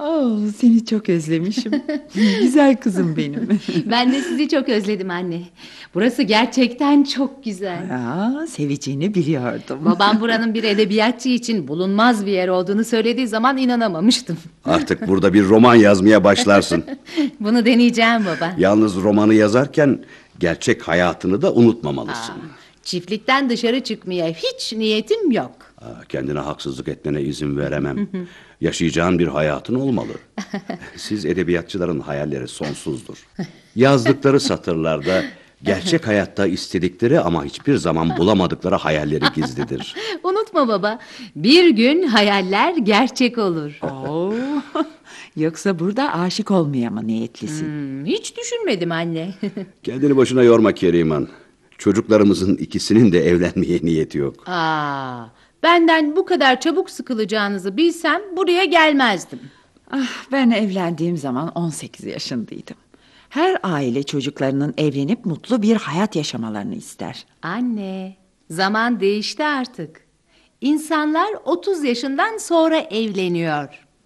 Oh, seni çok özlemişim. Güzel kızım benim. Ben de sizi çok özledim anne. Burası gerçekten çok güzel. Ya, seveceğini biliyordum. Babam buranın bir edebiyatçı için bulunmaz bir yer olduğunu söylediği zaman inanamamıştım. Artık burada bir roman yazmaya başlarsın. Bunu deneyeceğim baba. Yalnız romanı yazarken gerçek hayatını da unutmamalısın. Çiftlikten dışarı çıkmaya hiç niyetim yok. Kendine haksızlık etmene izin veremem. Yaşayacağın bir hayatın olmalı. Siz edebiyatçıların hayalleri sonsuzdur. Yazdıkları satırlarda gerçek hayatta istedikleri ama hiçbir zaman bulamadıkları hayalleri gizlidir. Unutma baba, bir gün hayaller gerçek olur. Oo, yoksa burada aşık olmaya mı niyetlisin? Hiç düşünmedim anne. Kendini boşuna yorma Keriman. Çocuklarımızın ikisinin de evlenmeye niyeti yok. Benden bu kadar çabuk sıkılacağınızı bilsem buraya gelmezdim. Ben evlendiğim zaman 18 yaşındaydım. Her aile çocuklarının evlenip mutlu bir hayat yaşamalarını ister. Anne, zaman değişti artık. İnsanlar 30 yaşından sonra evleniyor.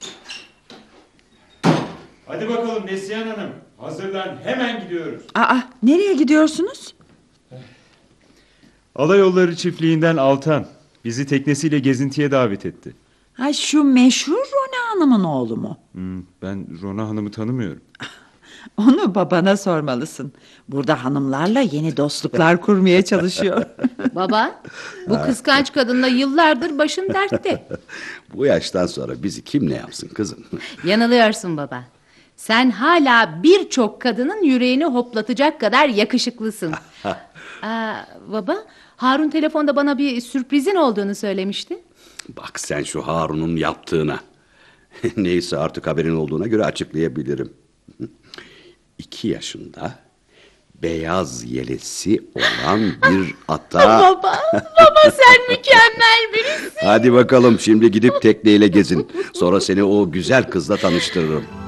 Hadi bakalım Neslihan Hanım. Hazırlan, hemen gidiyoruz. Nereye gidiyorsunuz? Alayolları çiftliğinden Altan bizi teknesiyle gezintiye davet etti. Şu meşhur Rona Hanım'ın oğlu mu? Ben Rona Hanım'ı tanımıyorum. Onu babana sormalısın. Burada hanımlarla yeni dostluklar kurmaya çalışıyor. Baba, bu kıskanç kadınla yıllardır başın dertte. Bu yaştan sonra bizi kim ne yapsın kızım? Yanılıyorsun baba. Sen hala birçok kadının yüreğini hoplatacak kadar yakışıklısın. Baba, Harun telefonda bana bir sürprizin olduğunu söylemişti. Bak sen şu Harun'un yaptığına. Neyse artık haberin olduğuna göre açıklayabilirim. 2 yaşında beyaz yelesi olan bir ata. Baba sen mükemmel birisin. Hadi bakalım şimdi gidip tekneyle gezin. Sonra seni o güzel kızla tanıştırırım.